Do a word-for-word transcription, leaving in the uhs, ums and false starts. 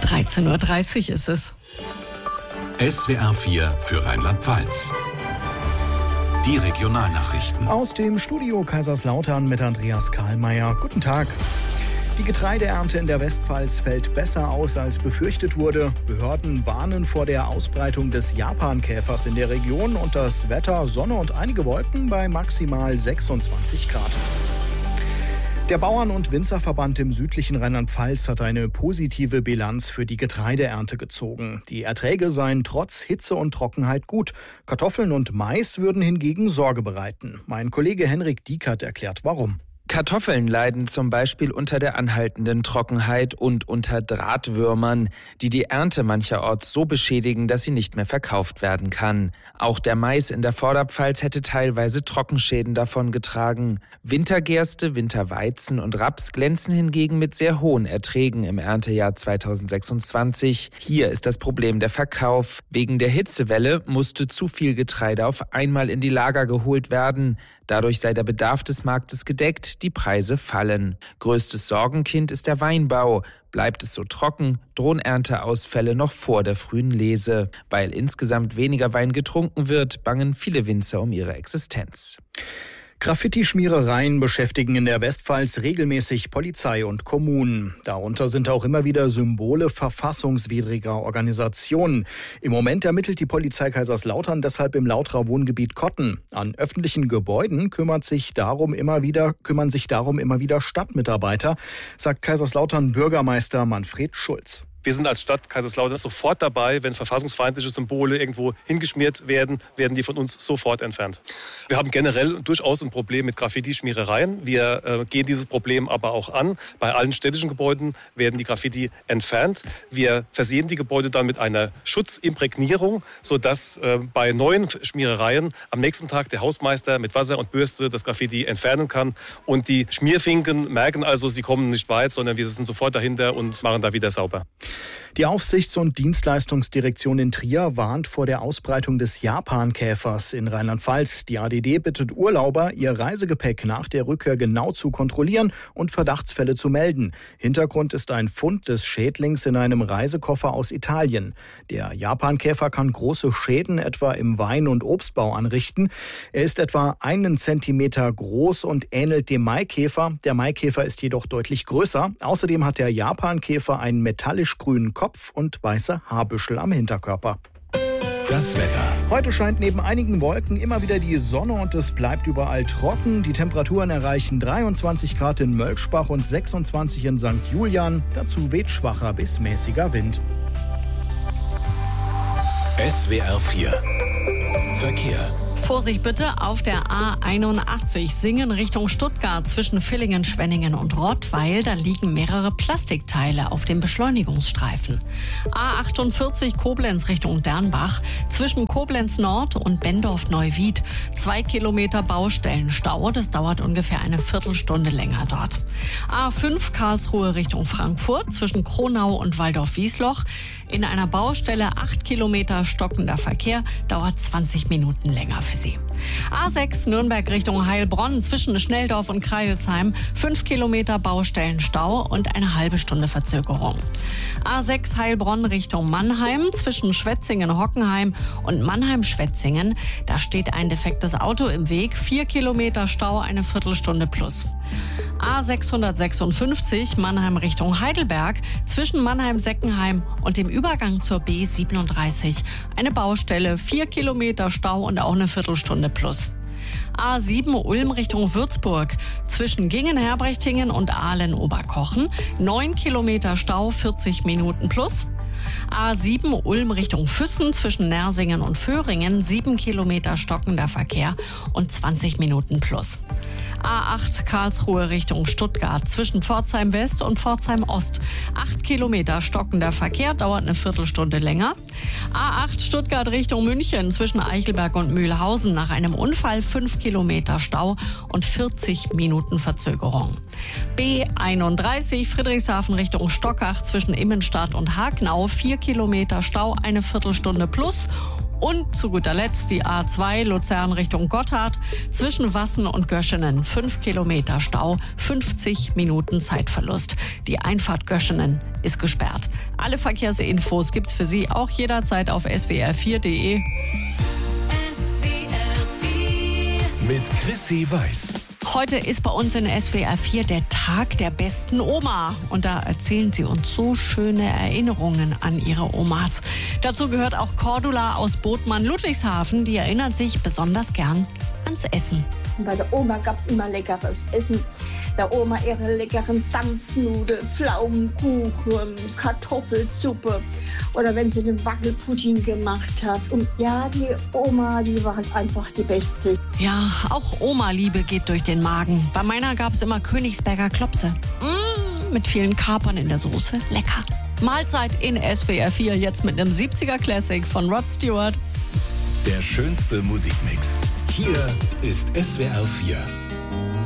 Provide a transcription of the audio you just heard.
dreizehn Uhr dreißig ist es. S W R vier für Rheinland-Pfalz. Die Regionalnachrichten. Aus dem Studio Kaiserslautern mit Andreas Karlmeier. Guten Tag. Die Getreideernte in der Westpfalz fällt besser aus, als befürchtet wurde. Behörden warnen vor der Ausbreitung des Japankäfers in der Region und das Wetter Sonne und einige Wolken bei maximal sechsundzwanzig Grad. Der Bauern- und Winzerverband im südlichen Rheinland-Pfalz hat eine positive Bilanz für die Getreideernte gezogen. Die Erträge seien trotz Hitze und Trockenheit gut. Kartoffeln und Mais würden hingegen Sorge bereiten. Mein Kollege Henrik Diekert erklärt, warum. Kartoffeln leiden zum Beispiel unter der anhaltenden Trockenheit und unter Drahtwürmern, die die Ernte mancherorts so beschädigen, dass sie nicht mehr verkauft werden kann. Auch der Mais in der Vorderpfalz hätte teilweise Trockenschäden davongetragen. Wintergerste, Winterweizen und Raps glänzen hingegen mit sehr hohen Erträgen im Erntejahr zweitausendsechsundzwanzig. Hier ist das Problem der Verkauf. Wegen der Hitzewelle musste zu viel Getreide auf einmal in die Lager geholt werden. Dadurch sei der Bedarf des Marktes gedeckt, die Preise fallen. Größtes Sorgenkind ist der Weinbau. Bleibt es so trocken, drohen Ernteausfälle noch vor der frühen Lese. Weil insgesamt weniger Wein getrunken wird, bangen viele Winzer um ihre Existenz. Graffiti-Schmierereien beschäftigen in der Westpfalz regelmäßig Polizei und Kommunen. Darunter sind auch immer wieder Symbole verfassungswidriger Organisationen. Im Moment ermittelt die Polizei Kaiserslautern deshalb im Lauterer Wohngebiet Kotten. An öffentlichen Gebäuden kümmert sich darum immer wieder, kümmern sich darum immer wieder Stadtmitarbeiter, sagt Kaiserslautern Bürgermeister Manfred Schulz. Wir sind als Stadt Kaiserslautern sofort dabei, wenn verfassungsfeindliche Symbole irgendwo hingeschmiert werden, werden die von uns sofort entfernt. Wir haben generell durchaus ein Problem mit Graffiti-Schmierereien. Wir äh, gehen dieses Problem aber auch an. Bei allen städtischen Gebäuden werden die Graffiti entfernt. Wir versehen die Gebäude dann mit einer Schutzimprägnierung, sodass äh, bei neuen Schmierereien am nächsten Tag der Hausmeister mit Wasser und Bürste das Graffiti entfernen kann. Und die Schmierfinken merken also, sie kommen nicht weit, sondern wir sind sofort dahinter und machen da wieder sauber. Die Aufsichts- und Dienstleistungsdirektion in Trier warnt vor der Ausbreitung des Japankäfers in Rheinland-Pfalz. Die A D D bittet Urlauber, ihr Reisegepäck nach der Rückkehr genau zu kontrollieren und Verdachtsfälle zu melden. Hintergrund ist ein Fund des Schädlings in einem Reisekoffer aus Italien. Der Japankäfer kann große Schäden etwa im Wein- und Obstbau anrichten. Er ist etwa einen Zentimeter groß und ähnelt dem Maikäfer. Der Maikäfer ist jedoch deutlich größer. Außerdem hat der Japankäfer einen metallisch grünen Kopf und weiße Haarbüschel am Hinterkörper. Das Wetter. Heute scheint neben einigen Wolken immer wieder die Sonne und es bleibt überall trocken. Die Temperaturen erreichen dreiundzwanzig Grad in Mölschbach und sechsundzwanzig in Sankt Julian. Dazu weht schwacher bis mäßiger Wind. S W R vier Verkehr. Vorsicht bitte auf der A einundachtzig Singen Richtung Stuttgart zwischen Villingen, Schwenningen und Rottweil. Da liegen mehrere Plastikteile auf dem Beschleunigungsstreifen. A achtundvierzig Koblenz Richtung Dernbach zwischen Koblenz Nord und Bendorf-Neuwied. Zwei Kilometer Baustellenstau. Das dauert ungefähr eine Viertelstunde länger dort. A fünf Karlsruhe Richtung Frankfurt zwischen Kronau und Waldorf-Wiesloch. In einer Baustelle acht Kilometer stockender Verkehr, dauert zwanzig Minuten länger für Sie. A sechs Nürnberg Richtung Heilbronn zwischen Schnelldorf und Kreilsheim. fünf Kilometer Baustellenstau und eine halbe Stunde Verzögerung. A sechs Heilbronn Richtung Mannheim zwischen Schwetzingen-Hockenheim und Mannheim-Schwetzingen. Da steht ein defektes Auto im Weg. vier Kilometer Stau, eine Viertelstunde plus. A sechshundertsechsundfünfzig Mannheim Richtung Heidelberg zwischen Mannheim-Seckenheim und dem Übergang zur B siebenunddreißig. Eine Baustelle, vier Kilometer Stau und auch eine Viertelstunde plus. A sieben Ulm Richtung Würzburg zwischen Gingen-Herbrechtingen und Ahlen-Oberkochen. neun Kilometer Stau, vierzig Minuten plus. A sieben Ulm Richtung Füssen zwischen Nersingen und Föhringen. sieben Kilometer stockender Verkehr und zwanzig Minuten plus. A acht Karlsruhe Richtung Stuttgart zwischen Pforzheim West und Pforzheim Ost. acht Kilometer stockender Verkehr, dauert eine Viertelstunde länger. A acht Stuttgart Richtung München zwischen Eichelberg und Mühlhausen nach einem Unfall fünf Kilometer Stau und vierzig Minuten Verzögerung. B einunddreißig Friedrichshafen Richtung Stockach zwischen Immenstadt und Hagnau vier Kilometer Stau, eine Viertelstunde plus. Und zu guter Letzt die A zwei Luzern Richtung Gotthard. Zwischen Wassen und Göschenen fünf Kilometer Stau, fünfzig Minuten Zeitverlust. Die Einfahrt Göschenen ist gesperrt. Alle Verkehrsinfos gibt's für Sie auch jederzeit auf s w r vier punkt d e. Mit Chrissy Weiß. Heute ist bei uns in S W R vier der Tag der besten Oma. Und da erzählen sie uns so schöne Erinnerungen an ihre Omas. Dazu gehört auch Cordula aus Botmann-Ludwigshafen. Die erinnert sich besonders gern ans Essen. Bei der Oma gab es immer leckeres Essen. Der Oma ihre leckeren Dampfnudeln, Pflaumenkuchen, Kartoffelsuppe oder wenn sie den Wackelpudding gemacht hat. Und ja, die Oma, die war halt einfach die Beste. Ja, auch Oma-Liebe geht durch den Magen. Bei meiner gab es immer Königsberger Klopse. Mmh, mit vielen Kapern in der Soße. Lecker. Mahlzeit in S W R vier, jetzt mit einem siebziger Classic von Rod Stewart. Der schönste Musikmix. Hier ist S W R vier.